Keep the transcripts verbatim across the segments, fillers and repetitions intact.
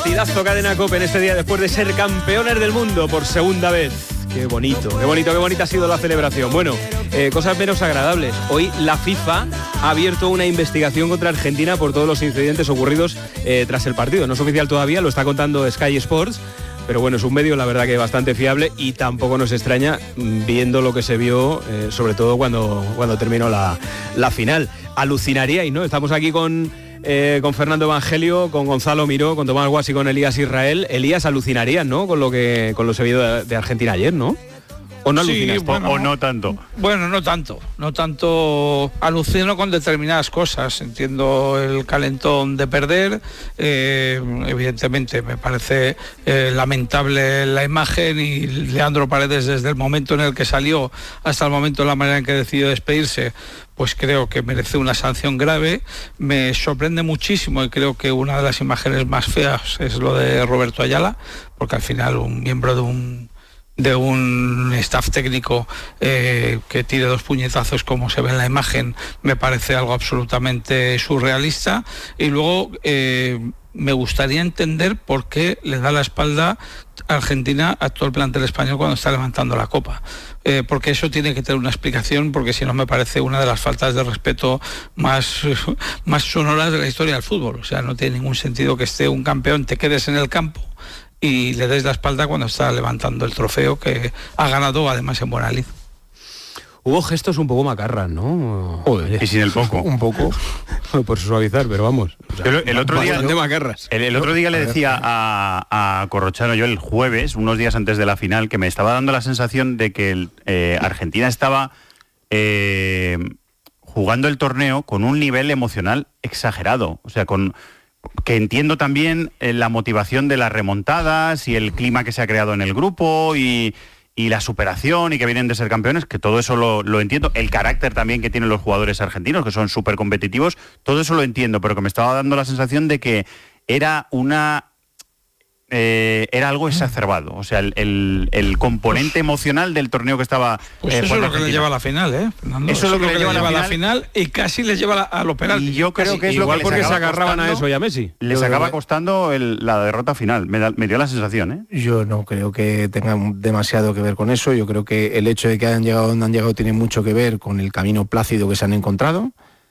Partidazo Cadena COPE en este día después de ser campeones del mundo por segunda vez. Qué bonito, qué bonito, qué bonita ha sido la celebración. Bueno, eh, cosas menos agradables. Hoy la FIFA ha abierto una investigación contra Argentina por todos los incidentes ocurridos eh, tras el partido. No es oficial todavía, lo está contando Sky Sports, pero bueno, es un medio, la verdad, que bastante fiable y tampoco nos extraña viendo lo que se vio, eh, sobre todo cuando, cuando terminó la, la final. Alucinaríais, ¿no? Estamos aquí con... Eh, con Fernando Evangelio, con Gonzalo Miró, con Tomás Guas y con Elías Israel. Elías, alucinarías, ¿no? Con lo que con lo se vio de, de Argentina ayer, ¿no? ¿O no alucinas? Sí, bueno, o no tanto. Bueno, no tanto. No tanto. Alucino con determinadas cosas. Entiendo el calentón de perder. Eh, evidentemente me parece eh, lamentable la imagen, y Leandro Paredes, desde el momento en el que salió hasta el momento de la manera en que decidió despedirse, pues creo que merece una sanción grave. Me sorprende muchísimo, y creo que una de las imágenes más feas es lo de Roberto Ayala, porque al final un miembro de un de un staff técnico eh, que tire dos puñetazos como se ve en la imagen, me parece algo absolutamente surrealista. Y luego eh, me gustaría entender por qué le da la espalda Argentina a todo el plantel español cuando está levantando la copa, eh, porque eso tiene que tener una explicación, porque si no me parece una de las faltas de respeto más, más sonoras de la historia del fútbol. O sea, no tiene ningún sentido que esté un campeón, te quedes en el campo y le des la espalda cuando está levantando el trofeo que ha ganado, además, en buena lid. Hubo gestos un poco macarras, ¿no? Joder, y sin el poco. Un poco, por suavizar, pero vamos. O sea, el, el otro día, de macarras. El, el otro día le decía a, a Corrochano, yo el jueves, unos días antes de la final, que me estaba dando la sensación de que el, eh, Argentina estaba eh, jugando el torneo con un nivel emocional exagerado. O sea, con... que entiendo también eh, la motivación de las remontadas y el clima que se ha creado en el grupo y, y la superación y que vienen de ser campeones, que todo eso lo, lo entiendo. El carácter también que tienen los jugadores argentinos, que son súper competitivos, todo eso lo entiendo, pero que me estaba dando la sensación de que era una... Eh, era algo exacerbado, o sea, el, el, el componente pues, emocional del torneo que estaba... Pues eh, eso es lo que le lleva a la final, ¿eh, Fernando? Eso, eso es lo que, que le lleva, lleva a la final, final y casi les lleva a los penaltis. Y yo creo casi, que es igual lo que porque les se agarraban costando, a eso y a Messi. Les yo acaba creo, costando el, la derrota final, me, da, me dio la sensación, ¿eh? Yo no creo que tenga demasiado que ver con eso. Yo creo que el hecho de que hayan llegado donde han llegado tiene mucho que ver con el camino plácido que se han encontrado.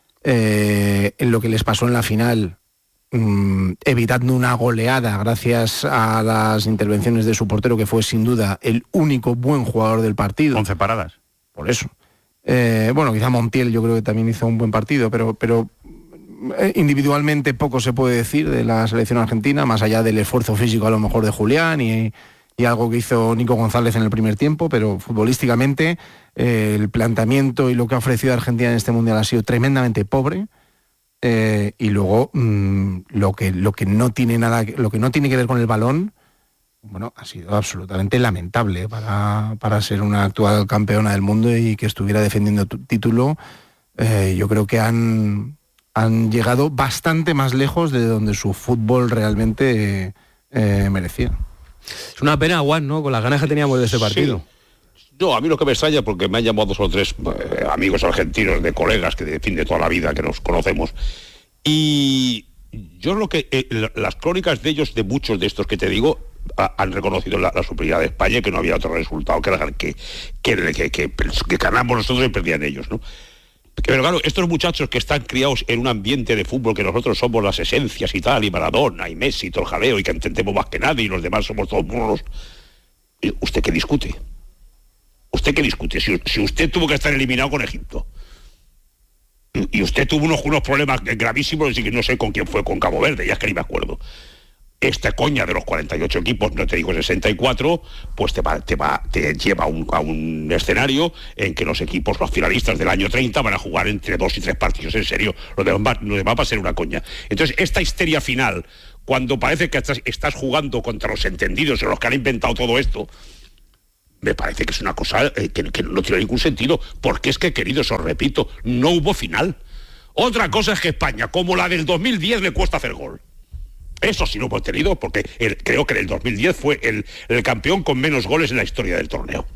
Eh, en lo que les pasó en la final, evitando una goleada gracias a las intervenciones de su portero, que fue sin duda el único buen jugador del partido. once paradas. Por eso. Eh, bueno, quizá Montiel yo creo que también hizo un buen partido, pero, pero individualmente poco se puede decir de la selección argentina, más allá del esfuerzo físico a lo mejor de Julián y, y algo que hizo Nico González en el primer tiempo, pero futbolísticamente eh, el planteamiento y lo que ha ofrecido Argentina en este Mundial ha sido tremendamente pobre. Eh, y luego mmm, lo que lo que no tiene nada lo que no tiene que ver con el balón, bueno, ha sido absolutamente lamentable para, para ser una actual campeona del mundo y que estuviera defendiendo tu título. Eh, yo creo que han han llegado bastante más lejos de donde su fútbol realmente eh, merecía. Es una pena, Juan, ¿no? Con las ganas que teníamos de ese partido. Sí. No, a mí lo que me extraña, porque me han llamado dos o tres eh, amigos argentinos, de colegas que de fin de toda la vida que nos conocemos, y yo lo que eh, las crónicas de ellos, de muchos de estos que te digo, a, han reconocido la, la superioridad de España y que no había otro resultado que que, que, que, que, que ganamos nosotros y perdían ellos, ¿no? Pero claro, estos muchachos que están criados en un ambiente de fútbol, que nosotros somos las esencias y tal, y Maradona y Messi y todo el jaleo, y que entendemos más que nadie y los demás somos todos burros, ¿usted qué discute? ¿Usted qué discute? Si, si usted tuvo que estar eliminado con Egipto y usted tuvo unos, unos problemas gravísimos, y que no sé con quién fue, con Cabo Verde, ya es que ni me acuerdo. Esta coña de los cuarenta y ocho equipos, no te digo sesenta y cuatro, pues te, va, te, va, te lleva a un, a un escenario en que los equipos, los finalistas del año treinta, van a jugar entre dos y tres partidos, en serio. Lo demás, lo demás va a ser una coña. Entonces, esta histeria final, cuando parece que estás, estás jugando contra los entendidos o los que han inventado todo esto, me parece que es una cosa eh, que, que no tiene ningún sentido, porque es que, queridos, os repito, no hubo final. Otra cosa es que España, como la del dos mil diez, le cuesta hacer gol. Eso sí lo hemos tenido, porque el, creo que en el dos mil diez fue el, el campeón con menos goles en la historia del torneo.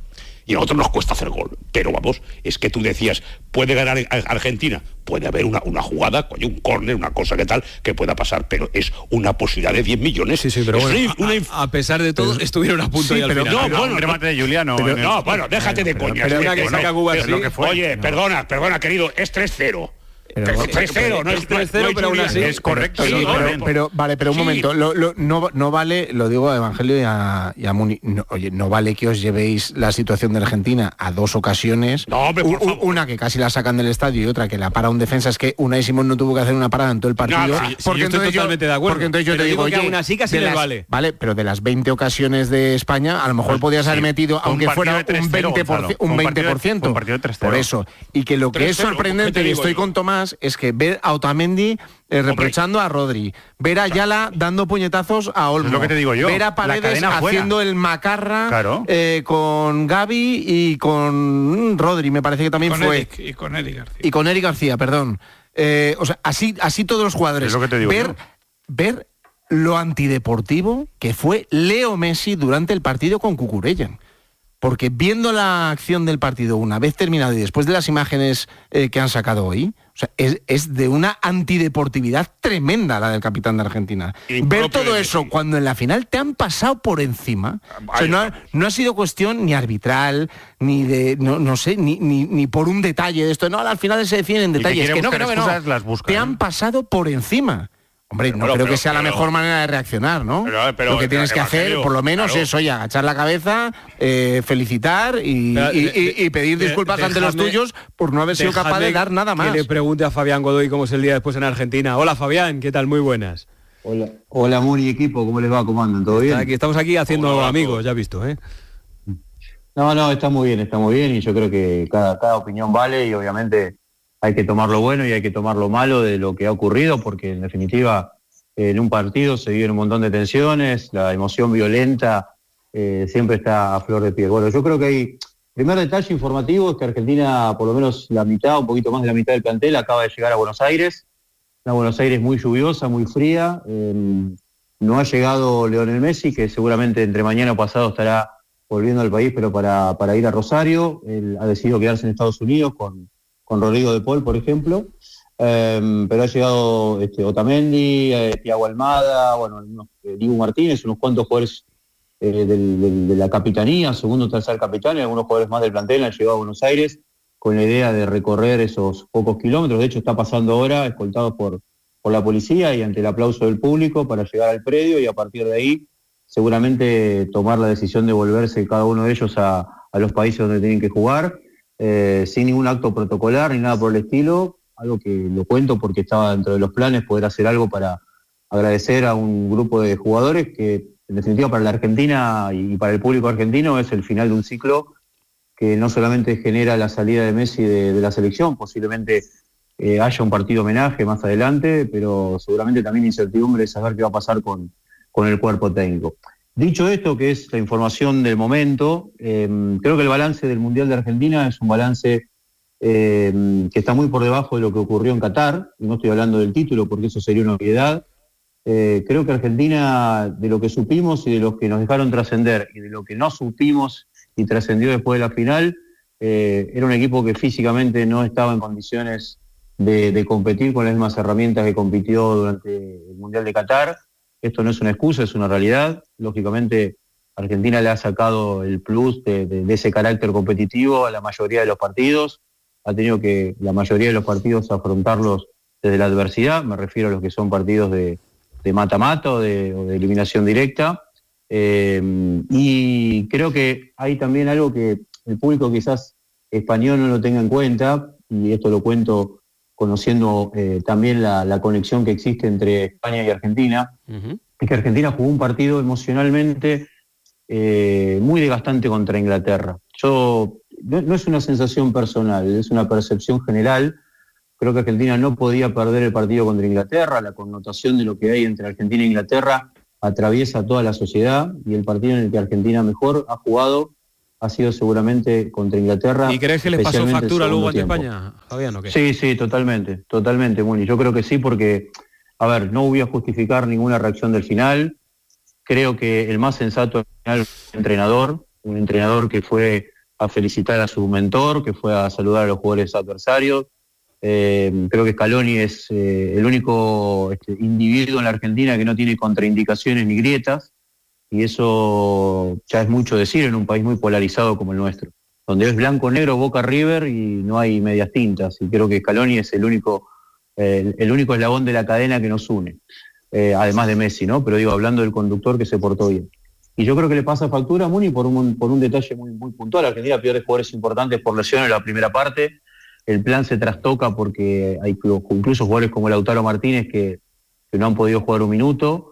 y a nosotros nos cuesta hacer gol. Pero vamos, es que tú decías, ¿puede ganar Argentina? Puede haber una, una jugada, coño, un córner, una cosa que tal, que pueda pasar, pero es una posibilidad de diez millones. Sí, sí, pero es bueno, una, a, una, a pesar de todo, pero, estuvieron a punto sí, y al pero final. no, no, bueno, un remate de Juliano. Pero, el, no, bueno, déjate de coña. Pero una que no, saca Cuba, pero sí. lo que fue. Oye, No. perdona, perdona, querido, es tres cero. Pero, tres cero, no es tres cero, pero aún así es correcto. Sí, sí, no, pero, no, pero, vale, pero un sí. momento, lo, lo, no, no vale, lo digo a Evangelio y a, y a Muni, no, oye, no vale que os llevéis la situación de Argentina a dos ocasiones, No, hombre, por favor. una que casi la sacan del estadio y otra que la para un defensa, es que Unai Simón no tuvo que hacer una parada en todo el partido, Nada, sí, sí, yo estoy totalmente de acuerdo, porque entonces yo pero te digo digo, que oye, aún así casi de les las- vale. Vale, pero de las veinte ocasiones de España, a lo mejor Pues, podías sí, haber metido, fue un aunque partido fuera de tres un cero, veinte por ciento, Gonzalo. un Fue un partido de- veinte por ciento, fue un partido de tres cero. por eso, y que lo que tres es cero, ¿qué sorprendente, te y digo estoy yo? con Tomás, es que ver a Otamendi eh, reprochando a Rodri, ver a Ayala dando puñetazos a Olmo, Es lo que te digo yo, ver a la Paredes cadena fuera. haciendo el macarra Claro. eh, con Gavi y con mm, Rodri, me parece que también Con fue, Eric, y con Eric García. y con Eric García, perdón. Eh, o sea, así, así todos los jugadores. Es lo que te digo ver, yo. ver lo antideportivo que fue Leo Messi durante el partido con Cucurella. Porque viendo la acción del partido una vez terminado y después de las imágenes eh, que han sacado hoy, o sea, es, es de una antideportividad tremenda la del capitán de Argentina. Impropio Ver todo de eso Messi. cuando en la final te han pasado por encima. O sea, no, ha, no ha sido cuestión ni arbitral, ni de, no, no sé, ni, ni, ni por un detalle de esto. No, al final se definen en Y que detalles. quiere Que no, que buscar no, que no. excusas, las busca, Te ¿eh? han pasado por encima. Hombre, no Pero, creo pero, que sea la pero- mejor manera de reaccionar, ¿no? Pero, pero, Lo que tienes que hacer, Evangelio, por lo menos, claro. es, oye, agachar la cabeza, eh, felicitar y, Pero, y- de- y- y pedir de- disculpas ante los déjame- tuyos por no haber sido capaz de Déjame dar nada más. Que le pregunte a Fabián Godoy cómo es el día después en Argentina. Hola Fabián, ¿qué tal? Muy buenas. Hola, hola Muri equipo, ¿cómo les va? ¿Cómo andan? ¿Todo bien? Aquí, estamos aquí haciendo Hola, amigos, todos. ya has visto, ¿eh? No, no, está muy bien, está muy bien y yo creo que cada, cada opinión vale y obviamente hay que tomar lo bueno y hay que tomar lo malo de lo que ha ocurrido porque en definitiva eh, en un partido se viven un montón de tensiones, la emoción violenta eh, siempre está a flor de piel. Bueno, yo creo que hay, primer detalle informativo es que Argentina, por lo menos la mitad, un poquito más de la mitad del plantel, acaba de llegar a Buenos Aires, una Buenos Aires muy lluviosa, muy fría, eh, no ha llegado Lionel Messi, que seguramente entre mañana o pasado estará volviendo al país, pero para, para ir a Rosario. Él ha decidido quedarse en Estados Unidos con, con Rodrigo de Paul, por ejemplo. Eh, pero ha llegado este, Otamendi, eh, Thiago Almada, bueno, unos, eh, Dibu Martínez, unos cuantos jugadores eh, del, del, de la capitanía, segundo, tercer capitán, y algunos jugadores más del plantel han llegado a Buenos Aires con la idea de recorrer esos pocos kilómetros. De hecho, está pasando ahora, escoltados por, por la policía y ante el aplauso del público para llegar al predio y a partir de ahí seguramente tomar la decisión de volverse cada uno de ellos a, a los países donde tienen que jugar, eh, sin ningún acto protocolar ni nada por el estilo, algo que lo cuento porque estaba dentro de los planes poder hacer algo para agradecer a un grupo de jugadores que en definitiva para la Argentina y para el público argentino es el final de un ciclo que no solamente genera la salida de Messi de, de la selección, posiblemente eh, haya un partido homenaje más adelante, pero seguramente también incertidumbre de saber qué va a pasar con, con el cuerpo técnico. Dicho esto, que es la información del momento, eh, creo que el balance del Mundial de Argentina es un balance eh, que está muy por debajo de lo que ocurrió en Qatar, y no estoy hablando del título porque eso sería una obviedad. Eh, creo que Argentina, de lo que supimos y de lo que nos dejaron trascender y de lo que no supimos y trascendió después de la final, eh, era un equipo que físicamente no estaba en condiciones de, de competir con las mismas herramientas que compitió durante el Mundial de Qatar. Esto no es una excusa, es una realidad. Lógicamente, Argentina le ha sacado el plus de, de, de ese carácter competitivo a la mayoría de los partidos. Ha tenido que, la mayoría de los partidos, afrontarlos desde la adversidad. Me refiero a los que son partidos de de mata-mata o de, o de eliminación directa. Eh, y creo que hay también algo que el público quizás español no lo tenga en cuenta, y esto lo cuento conociendo eh, también la, la conexión que existe entre España y Argentina, uh-huh. es que Argentina jugó un partido emocionalmente eh, muy desgastante contra Inglaterra. Yo, no, no es una sensación personal, es una percepción general. Creo que Argentina no podía perder el partido contra Inglaterra, la connotación de lo que hay entre Argentina e Inglaterra atraviesa toda la sociedad, y el partido en el que Argentina mejor ha jugado ha sido seguramente contra Inglaterra. ¿Y crees que les pasó factura luego ante España, Fabián, o qué? Sí, sí, totalmente, totalmente, Muni. Yo creo que sí, porque, a ver, no voy a justificar ninguna reacción del final. Creo que el más sensato al final fue un entrenador, un entrenador que fue a felicitar a su mentor, que fue a saludar a los jugadores adversarios. Eh, creo que Scaloni es eh, el único este, individuo en la Argentina que no tiene contraindicaciones ni grietas, y eso ya es mucho decir en un país muy polarizado como el nuestro, donde es blanco-negro, Boca River y no hay medias tintas, y creo que Scaloni es el único, eh, el único eslabón de la cadena que nos une, eh, además de Messi, ¿no? Pero digo, hablando del conductor que se portó bien. Y yo creo que le pasa factura a Muni por un, por un detalle muy, muy puntual. Argentina pierde jugadores importantes por lesiones en la primera parte. El plan se trastoca porque hay incluso jugadores como Lautaro Martínez que, que no han podido jugar un minuto.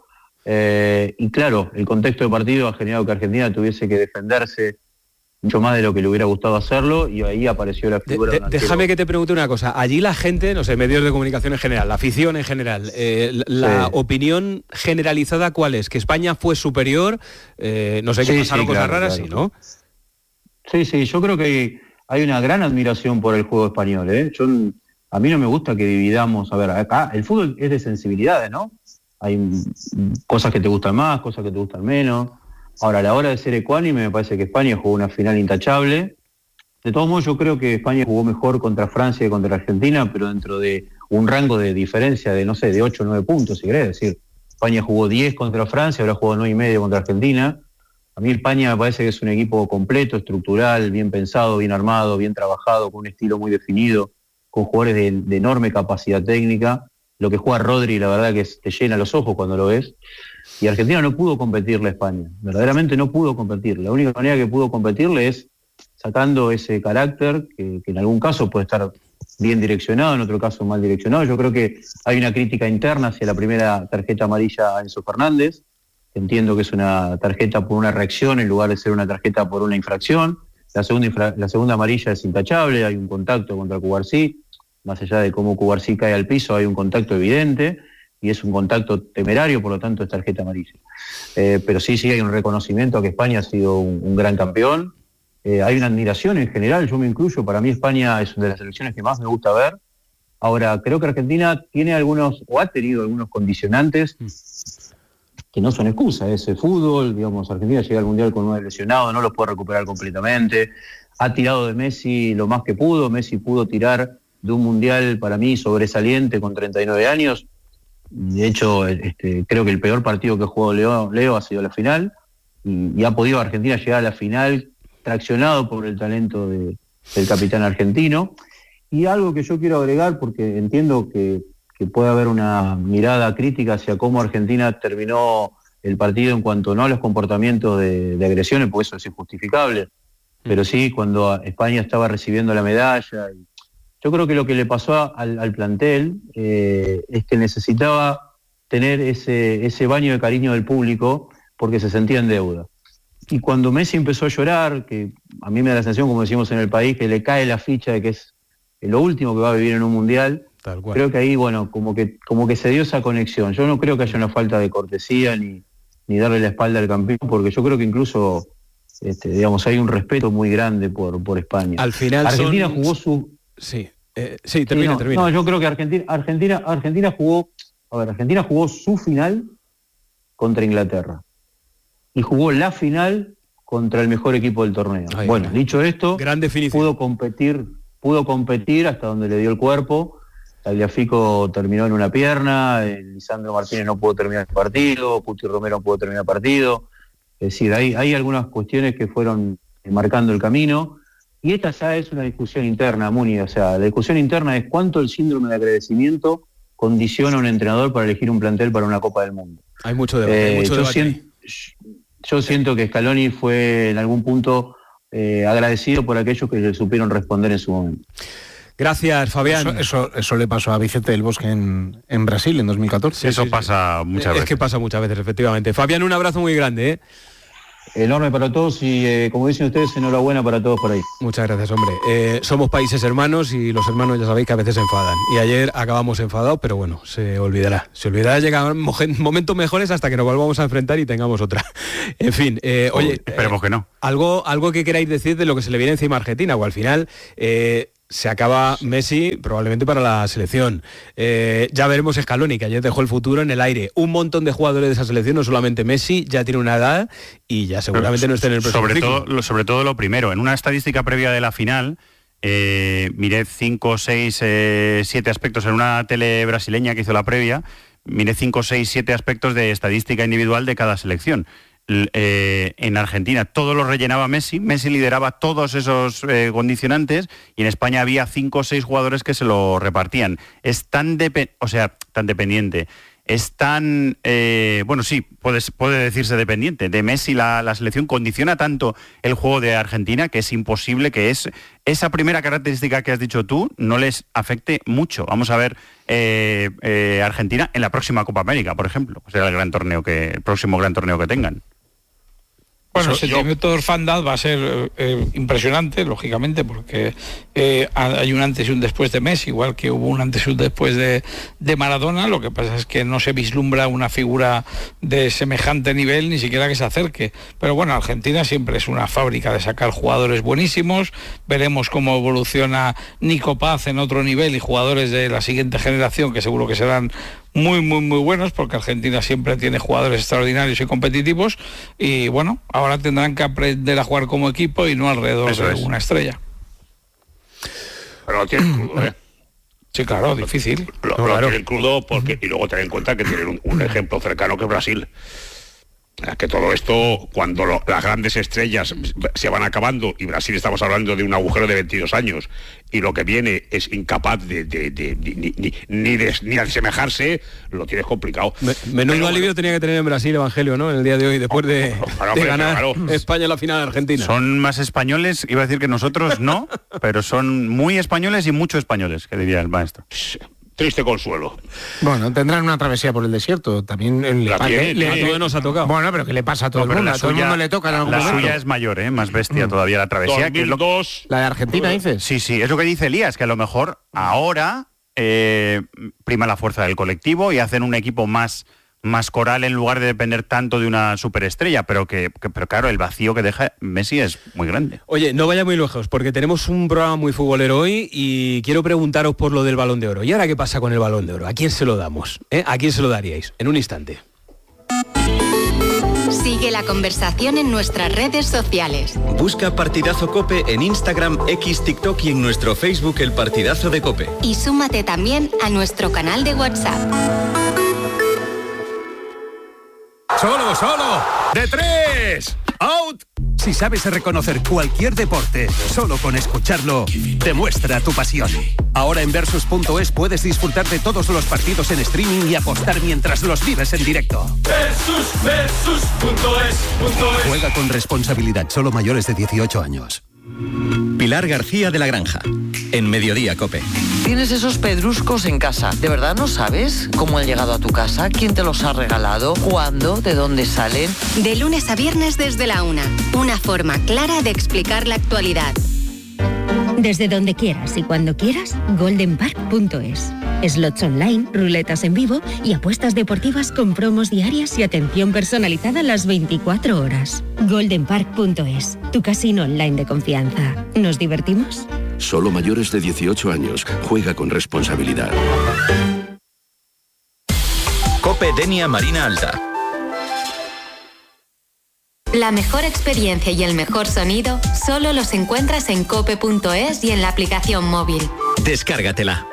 Eh, y claro, el contexto de partido ha generado que Argentina tuviese que defenderse mucho más de lo que le hubiera gustado hacerlo, y ahí apareció la figura de, de, de déjame que te pregunte una cosa. Allí la gente, no sé, medios de comunicación en general, la afición en general, eh, la sí. opinión generalizada, ¿cuál es? ¿Que España fue superior? Eh, no sé, que sí, pasaron sí, cosas claro, raras, claro. sí, ¿no? Sí, sí, yo creo que hay una gran admiración por el juego español, ¿eh? Yo, a mí no me gusta que dividamos, a ver, acá el fútbol es de sensibilidades, ¿no? Hay cosas que te gustan más, cosas que te gustan menos. Ahora, a la hora de ser ecuánime, me parece que España jugó una final intachable. De todos modos, yo creo que España jugó mejor contra Francia que contra Argentina, pero dentro de un rango de diferencia de, no sé, de ocho o nueve puntos, si querés decir. España jugó diez contra Francia, ahora jugó nueve y medio contra Argentina. A mí España me parece que es un equipo completo, estructural, bien pensado, bien armado, bien trabajado, con un estilo muy definido, con jugadores de, de enorme capacidad técnica. Lo que juega Rodri, la verdad que te llena los ojos cuando lo ves. Y Argentina no pudo competirle a España, verdaderamente no pudo competirle. La única manera que pudo competirle es sacando ese carácter que, que en algún caso puede estar bien direccionado, en otro caso mal direccionado. Yo creo que hay una crítica interna hacia la primera tarjeta amarilla a Enzo Fernández. Entiendo que es una tarjeta por una reacción en lugar de ser una tarjeta por una infracción. La segunda, infra- la segunda amarilla es intachable, hay un contacto contra Cubarsí, más allá de cómo Cubarsí cae al piso, hay un contacto evidente, y es un contacto temerario, por lo tanto es tarjeta amarilla. Eh, pero sí, sí hay un reconocimiento a que España ha sido un, un gran campeón. Eh, hay una admiración en general, yo me incluyo, para mí España es una de las selecciones que más me gusta ver. Ahora, creo que Argentina tiene algunos, o ha tenido algunos condicionantes que no son excusa, ese fútbol, digamos, Argentina llega al Mundial con nueve lesionados, no los puede recuperar completamente, ha tirado de Messi lo más que pudo, Messi pudo tirar de un Mundial para mí sobresaliente con treinta y nueve años. De hecho, este, creo que el peor partido que jugó Leo, Leo ha sido la final, y, y ha podido Argentina llegar a la final traccionado por el talento de, del capitán argentino. Y algo que yo quiero agregar, porque entiendo que, que puede haber una mirada crítica hacia cómo Argentina terminó el partido en cuanto no a los comportamientos de, de agresiones, porque eso es injustificable, pero sí cuando España estaba recibiendo la medalla. Y, yo creo que lo que le pasó al, al plantel eh, es que necesitaba tener ese, ese baño de cariño del público porque se sentía en deuda. Y cuando Messi empezó a llorar, que a mí me da la sensación, como decimos en el país, que le cae la ficha de que es lo último que va a vivir en un mundial, tal cual. Creo que ahí, bueno, como que, como que se dio esa conexión. Yo no creo que haya una falta de cortesía ni, ni darle la espalda al campeón, porque yo creo que incluso, este, digamos, hay un respeto muy grande por, por España. Al final Argentina son... jugó su... Sí. Eh, sí, termina, sí, no, termina. No, yo creo que Argentina, Argentina, Argentina jugó, a ver, Argentina jugó su final contra Inglaterra y jugó la final contra el mejor equipo del torneo. Ay, bueno, dicho esto, gran definición. pudo competir, pudo competir hasta donde le dio el cuerpo. Tagliafico terminó en una pierna, Lisandro Martínez no pudo terminar el partido, Puti Romero no pudo terminar el partido. Es decir, hay, hay algunas cuestiones que fueron marcando el camino. Y esta ya es una discusión interna, Muni. O sea, la discusión interna es cuánto el síndrome de agradecimiento condiciona a un entrenador para elegir un plantel para una Copa del Mundo. Hay mucho debate. Eh, hay mucho yo, debate siento, yo siento que Scaloni fue en algún punto eh, agradecido por aquellos que le supieron responder en su momento. Gracias, Fabián. Eso, eso, eso le pasó a Vicente del Bosque en, en Brasil en dos mil catorce. Sí, eso sí, pasa sí. muchas es veces. Es que pasa muchas veces, efectivamente. Fabián, un abrazo muy grande, ¿eh? Enorme para todos y, eh, como dicen ustedes, enhorabuena para todos por ahí. Muchas gracias, hombre. Eh, somos países hermanos y los hermanos ya sabéis que a veces se enfadan. Y ayer acabamos enfadados, pero bueno, se olvidará. Se olvidará, llegan momentos mejores hasta que nos volvamos a enfrentar y tengamos otra. En fin, eh, oye... Esperemos eh, que no. Algo, algo que queráis decir de lo que se le viene encima a Argentina, o al final... Eh, se acaba Messi probablemente para la selección. Eh, ya veremos Scaloni, que ayer dejó el futuro en el aire. Un montón de jugadores de esa selección, no solamente Messi, ya tiene una edad y ya seguramente Pero, no esté en el próximo sobre ciclo. todo, sobre todo lo primero, en una estadística previa de la final, eh, miré cinco, seis, siete aspectos en una tele brasileña que hizo la previa, miré cinco, seis, siete aspectos de estadística individual de cada selección. Eh, en Argentina todo lo rellenaba Messi, Messi lideraba todos esos eh, condicionantes y en España había cinco o seis jugadores que se lo repartían. Es tan, depe- o sea, tan dependiente, es tan, eh, bueno sí, puede, puede decirse dependiente, de Messi la, la selección condiciona tanto el juego de Argentina que es imposible que es, esa primera característica que has dicho tú no les afecte mucho. Vamos a ver eh, eh, Argentina en la próxima Copa América, por ejemplo, será el gran torneo que, el próximo gran torneo que tengan. Bueno, el sentimiento de orfandad va a ser eh, impresionante, lógicamente, porque eh, hay un antes y un después de Messi, igual que hubo un antes y un después de, de Maradona. Lo que pasa es que no se vislumbra una figura de semejante nivel, ni siquiera que se acerque. Pero bueno, Argentina siempre es una fábrica de sacar jugadores buenísimos. Veremos cómo evoluciona Nico Paz en otro nivel y jugadores de la siguiente generación, que seguro que serán muy, muy, muy buenos, porque Argentina siempre tiene jugadores extraordinarios y competitivos, y bueno, ahora tendrán que aprender a jugar como equipo y no alrededor Eso de es. una estrella. Pero lo tienen crudo, ¿eh? Sí, claro, difícil. Lo, lo claro. tienen crudo porque, y luego ten en cuenta que tienen un, un ejemplo cercano que es Brasil. Que todo esto, cuando lo, las grandes estrellas se van acabando, y Brasil estamos hablando de un agujero de veintidós años, y lo que viene es incapaz de, de, de, de ni, ni, ni de ni asemejarse, lo tienes complicado. Me, menudo Pero, alivio bueno, tenía que tener en Brasil, Evangelio, ¿no? En el día de hoy, después de, claro, de ganar claro. España en la final de Argentina. Son más españoles, iba a decir que nosotros no, pero son muy españoles y mucho españoles, que diría el maestro. Triste consuelo. Bueno, tendrán una travesía por el desierto. También le, le, le, a todos nos ha tocado. Bueno, pero que le pasa a todo no, el mundo. A todo suya, el mundo le toca en algún La momento. suya es mayor, ¿eh? Más bestia mm. todavía la travesía. dos mil dos, que es lo... La de Argentina, dices. Sí, sí, es lo que dice Elías, que a lo mejor ahora eh, prima la fuerza del colectivo y hacen un equipo más, más coral en lugar de depender tanto de una superestrella, pero que, que pero claro, el vacío que deja Messi es muy grande. Oye, no vaya muy lejos, porque tenemos un programa muy futbolero hoy y quiero preguntaros por lo del Balón de Oro. ¿Y ahora qué pasa con el Balón de Oro? ¿A quién se lo damos? ¿Eh? ¿A quién se lo daríais? En un instante. Sigue la conversación en nuestras redes sociales. Busca Partidazo COPE en Instagram, X, TikTok y en nuestro Facebook El Partidazo de COPE. Y súmate también a nuestro canal de WhatsApp. ¡Solo, solo! ¡De tres! ¡Out! Si sabes reconocer cualquier deporte, solo con escucharlo, demuestra tu pasión. Ahora en Versus punto es puedes disfrutar de todos los partidos en streaming y apostar mientras los vives en directo. Versus, Versus punto es, punto es. Juega con responsabilidad, solo mayores de dieciocho años. Pilar García de la Granja, en Mediodía COPE. Tienes esos pedruscos en casa. ¿De verdad no sabes cómo han llegado a tu casa? ¿Quién te los ha regalado? ¿Cuándo? ¿De dónde salen? De lunes a viernes desde la una. Una forma clara de explicar la actualidad. Desde donde quieras y cuando quieras, golden park punto es. Slots online, ruletas en vivo y apuestas deportivas con promos diarias y atención personalizada las veinticuatro horas. golden park punto es, tu casino online de confianza. ¿Nos divertimos? Solo mayores de dieciocho años. Juega con responsabilidad. COPE Denia Marina Alta. La mejor experiencia y el mejor sonido solo los encuentras en cope punto es y en la aplicación móvil. Descárgatela.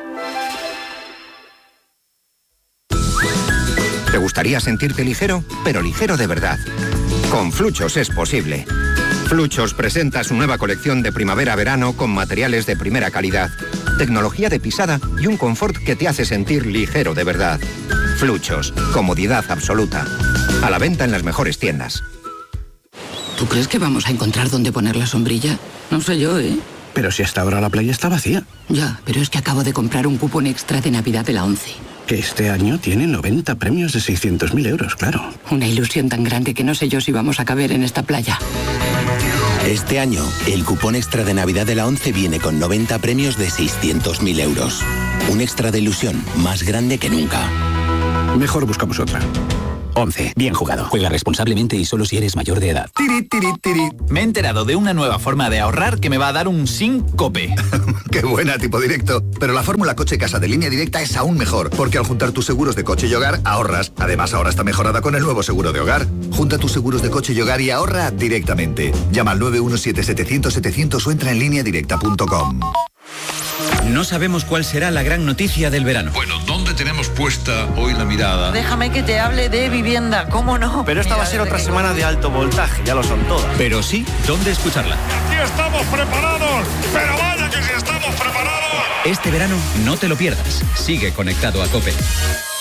¿Te gustaría sentirte ligero? Pero ligero de verdad. Con Fluchos es posible. Fluchos presenta su nueva colección de primavera-verano con materiales de primera calidad, tecnología de pisada y un confort que te hace sentir ligero de verdad. Fluchos, comodidad absoluta. A la venta en las mejores tiendas. ¿Tú crees que vamos a encontrar dónde poner la sombrilla? No sé yo, ¿eh? Pero si hasta ahora la playa está vacía. Ya, pero es que acabo de comprar un cupón extra de Navidad de la ONCE. Que este año tiene noventa premios de seiscientos mil euros, claro. Una ilusión tan grande que no sé yo si vamos a caber en esta playa. Este año, el cupón extra de Navidad de la ONCE viene con noventa premios de seiscientos mil euros. Un extra de ilusión más grande que nunca. Mejor buscamos otra. once. Bien jugado. Juega responsablemente y solo si eres mayor de edad. Tiri, tiri, tiri. Me he enterado de una nueva forma de ahorrar que me va a dar un síncope. Qué buena, tipo directo. Pero la fórmula coche-casa de Línea Directa es aún mejor, porque al juntar tus seguros de coche y hogar, ahorras. Además, ahora está mejorada con el nuevo seguro de hogar. Junta tus seguros de coche y hogar y ahorra directamente. Llama al nueve uno siete setecientos setecientos o entra en línea directa punto com. No sabemos cuál será la gran noticia del verano. Bueno, ¿dónde tenemos puesta hoy la mirada? Déjame que te hable de vivienda, ¿cómo no? Pero esta Mira, va a ser otra que... semana de alto voltaje, ya lo son todas. Pero sí, ¿dónde escucharla? Aquí estamos preparados, pero vaya que si estamos preparados. Este verano no te lo pierdas. Sigue conectado a COPE.